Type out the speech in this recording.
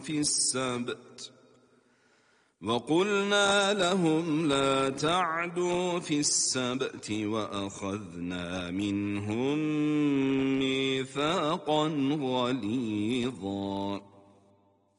في السبت وقلنا لهم لا تعدوا في السبت وأخذنا منهم ميثاقا غليظا